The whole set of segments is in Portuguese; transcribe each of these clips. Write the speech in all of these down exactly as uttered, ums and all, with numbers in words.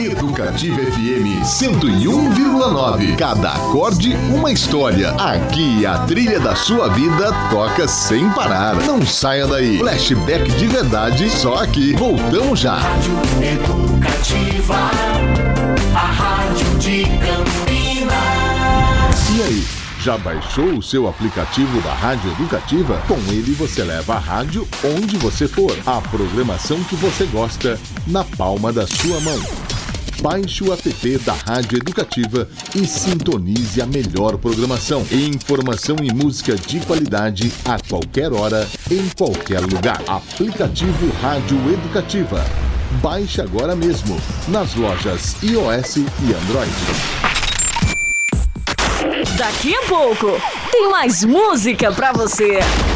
Educativa F M cento e um vírgula nove. Cada acorde, uma história. Aqui a trilha da sua vida toca sem parar. Não saia daí. Flashback de verdade, só aqui. Voltamos já. Rádio Educativa, a rádio de Campinas. E aí? Já baixou o seu aplicativo da Rádio Educativa? Com ele você leva a rádio onde você for. A programação que você gosta na palma da sua mão. Baixe o app da Rádio Educativa e sintonize a melhor programação. Informação e música de qualidade a qualquer hora, em qualquer lugar. Aplicativo Rádio Educativa. Baixe agora mesmo nas lojas iOS e Android. Daqui a pouco tem mais música pra você.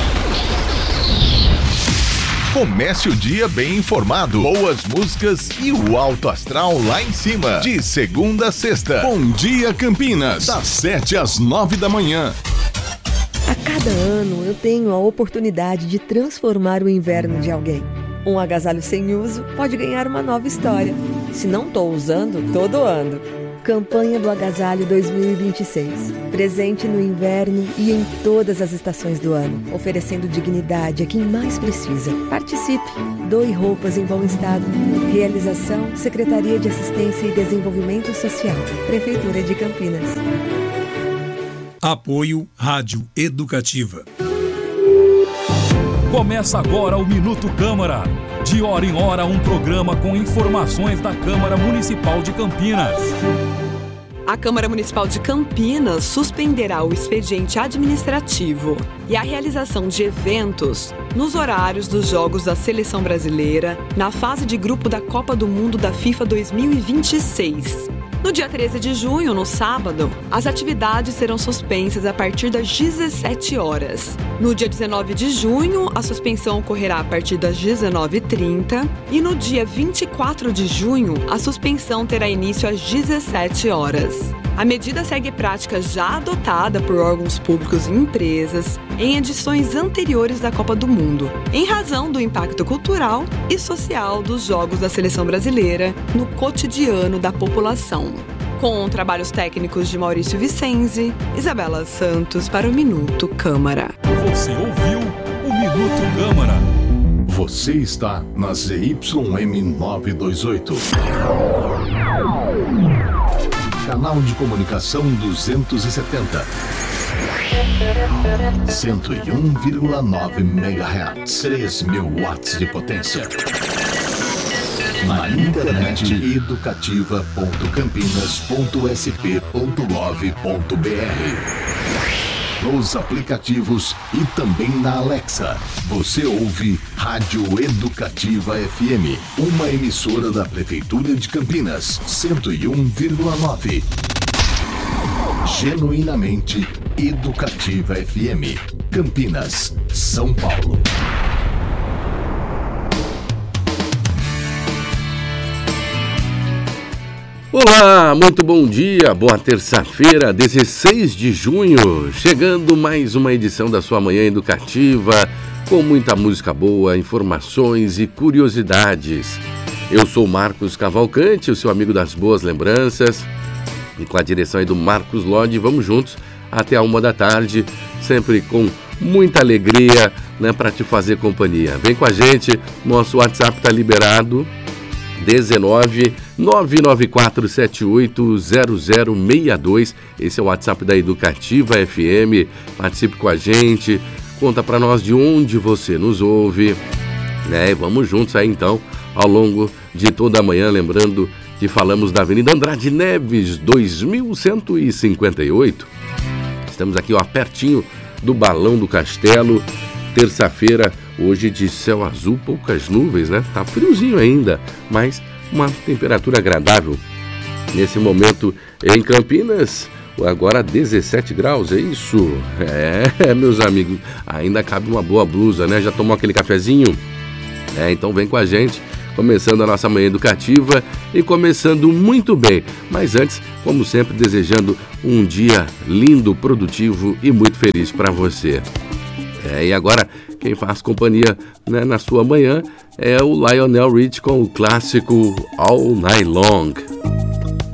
Comece o dia bem informado, boas músicas e o alto astral lá em cima. De segunda a sexta. Bom dia, Campinas. Das sete às nove da manhã. A cada ano eu tenho a oportunidade de transformar o inverno de alguém. Um agasalho sem uso pode ganhar uma nova história. Se não estou usando, tô doando. Campanha do Agasalho dois mil e vinte e seis. Presente no inverno e em todas as estações do ano, oferecendo dignidade a quem mais precisa. Participe! Doe roupas em bom estado. Realização: Secretaria de Assistência e Desenvolvimento Social, Prefeitura de Campinas. Apoio Rádio Educativa. Começa agora o Minuto Câmara. De hora em hora, um programa com informações da Câmara Municipal de Campinas. A Câmara Municipal de Campinas suspenderá o expediente administrativo e a realização de eventos nos horários dos Jogos da Seleção Brasileira na fase de grupo da Copa do Mundo da FIFA dois mil e vinte e seis. No dia treze de junho, no sábado, as atividades serão suspensas a partir das dezessete horas. No dia dezenove de junho, a suspensão ocorrerá a partir das dezenove e trinta e no dia vinte e quatro de junho, a suspensão terá início às dezessete horas. A medida segue prática já adotada por órgãos públicos e empresas em edições anteriores da Copa do Mundo, em razão do impacto cultural e social dos Jogos da Seleção Brasileira no cotidiano da população. Com trabalhos técnicos de Maurício Vicenzi, Isabela Santos para o Minuto Câmara. Você ouviu o Minuto Câmara. Você está na Z Y M novecentos e vinte e oito. Canal de comunicação duzentos e setenta. cento e um vírgula nove megahertz. três mil watts de potência. Na internet educativa ponto campinas ponto s p ponto gov ponto b r. Nos aplicativos e também na Alexa. Você ouve Rádio Educativa F M, uma emissora da Prefeitura de Campinas, cento e um vírgula nove. Genuinamente Educativa F M, Campinas, São Paulo. Olá, muito bom dia, boa terça-feira, dezesseis de junho, chegando mais uma edição da sua Manhã Educativa, com muita música boa, informações e curiosidades. Eu sou Marcos Cavalcante, o seu amigo das boas lembranças, e com a direção aí do Marcos Lodi, vamos juntos até a uma da tarde, sempre com muita alegria, né, para te fazer companhia. Vem com a gente, nosso WhatsApp está liberado, dezenove, nove nove quatro sete oito, zero zero seis dois. Esse é o WhatsApp da Educativa F M. Participe com a gente, conta para nós de onde você nos ouve, né? Vamos juntos aí então ao longo de toda a manhã, lembrando que falamos da Avenida Andrade Neves, dois mil cento e cinquenta e oito. Estamos aqui ó, pertinho do Balão do Castelo. Terça-feira, hoje de céu azul, poucas nuvens, né? Tá friozinho ainda, mas uma temperatura agradável. Nesse momento em Campinas, agora dezessete graus, é isso? É, meus amigos, ainda cabe uma boa blusa, né? Já tomou aquele cafezinho? É, então vem com a gente, começando a nossa manhã educativa e começando muito bem. Mas antes, como sempre, desejando um dia lindo, produtivo e muito feliz para você. É, e agora, quem faz companhia, né, na sua manhã é o Lionel Rich com o clássico All Night Long.